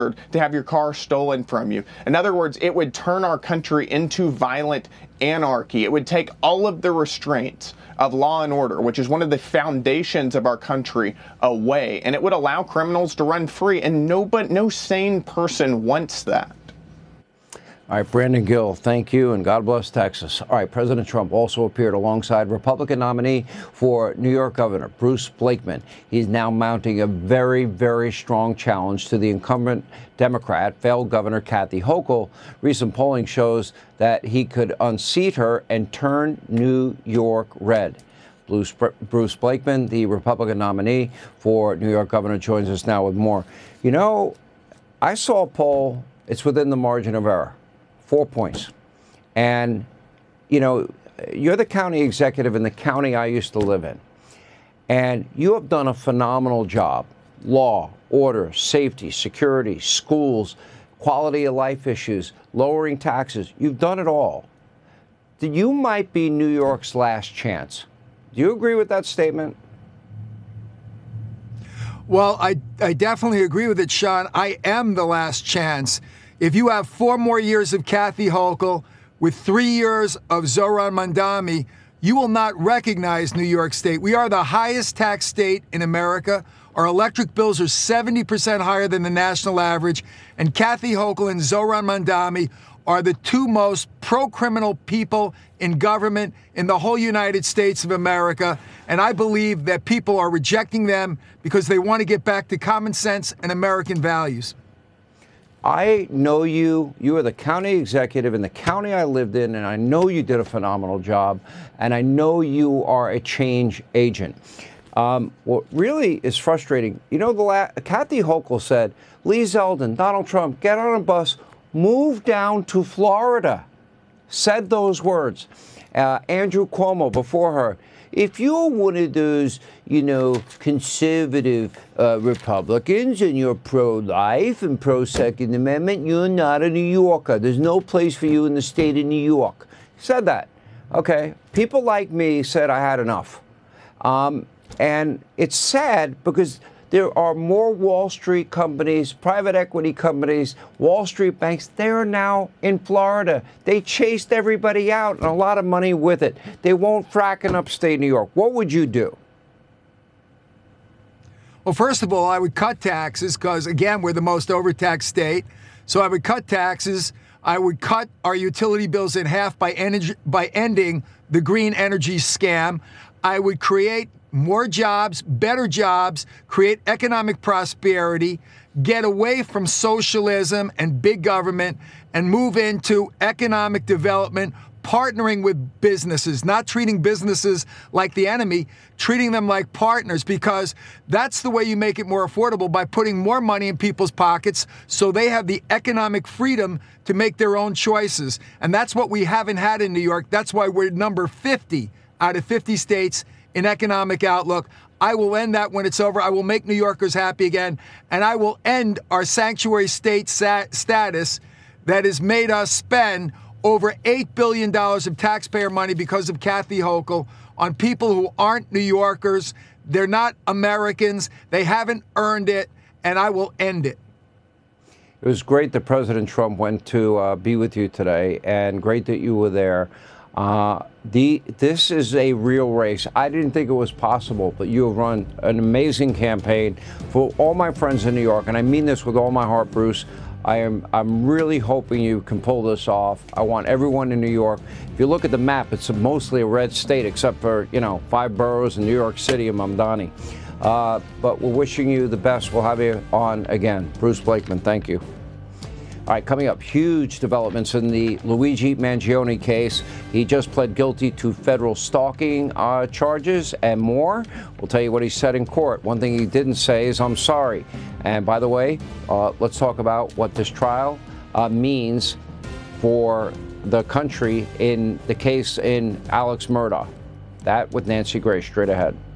to have your car stolen from you. In other words, it would turn our country into violent anarchy. It would take all of the restraints of law and order, which is one of the foundations of our country, away, and it would allow criminals to run free, and no sane person wants that. All right, Brandon Gill, thank you, and God bless Texas. All right, President Trump also appeared alongside Republican nominee for New York Governor Bruce Blakeman. He's now mounting a very, very strong challenge to the incumbent Democrat, failed Governor Kathy Hochul. Recent polling shows that he could unseat her and turn New York red. Bruce Blakeman, the Republican nominee for New York Governor, joins us now with more. You know, I saw a poll, it's within the margin of error. 4 points. And, you know, you're the county executive in the county I used to live in. And you have done a phenomenal job. Law, order, safety, security, schools, quality of life issues, lowering taxes. You've done it all. You might be New York's last chance. Do you agree with that statement? Well, I definitely agree with it, Sean. I am the last chance. If you have 4 more years of Kathy Hochul with 3 years of Zohran Mamdani, you will not recognize New York State. We are the highest tax state in America. Our electric bills are 70% higher than the national average. And Kathy Hochul and Zohran Mamdani are the 2 most pro-criminal people in government in the whole United States of America. And I believe that people are rejecting them because they want to get back to common sense and American values. I know you. You are the county executive in the county I lived in, and I know you did a phenomenal job, and I know you are a change agent. What really is frustrating, you know, Kathy Hochul said, Lee Zeldin, Donald Trump, get on a bus, move down to Florida. Said those words. Andrew Cuomo before her. If you're one of those, you know, conservative Republicans and you're pro-life and pro-Second Amendment, you're not a New Yorker. There's no place for you in the state of New York. Said that. Okay. People like me said I had enough. And it's sad because there are more Wall Street companies, private equity companies, Wall Street banks. They are now in Florida. They chased everybody out and a lot of money with it. They won't frack in upstate New York. What would you do? Well, first of all, I would cut taxes because, again, we're the most overtaxed state. So I would cut taxes. I would cut our utility bills in half by ending the green energy scam. I would create more jobs, better jobs, create economic prosperity, get away from socialism and big government, and move into economic development, partnering with businesses, not treating businesses like the enemy, treating them like partners, because that's the way you make it more affordable, by putting more money in people's pockets so they have the economic freedom to make their own choices. And that's what we haven't had in New York. That's why we're number 50 out of 50 states in economic outlook. I will end that when it's over. I will make New Yorkers happy again, and I will end our sanctuary state status that has made us spend over $8 billion of taxpayer money because of Kathy Hochul on people who aren't New Yorkers. They're not Americans. They haven't earned it, and I will end it. It was great that President Trump went to be with you today, and great that you were there. This is a real race. I didn't think it was possible, but you have run an amazing campaign for all my friends in New York, and I mean this with all my heart, Bruce. I'm really hoping you can pull this off. I want everyone in New York. If you look at the map, it's mostly a red state, except for, 5 boroughs in New York City and Mamdani. But we're wishing you the best. We'll have you on again. Bruce Blakeman, thank you. All right, coming up, huge developments in the Luigi Mangione case. He just pled guilty to federal stalking charges and more. We'll tell you what he said in court. One thing he didn't say is, I'm sorry. And by the way, let's talk about what this trial means for the country in the case in Alex Murdaugh. That with Nancy Grace straight ahead.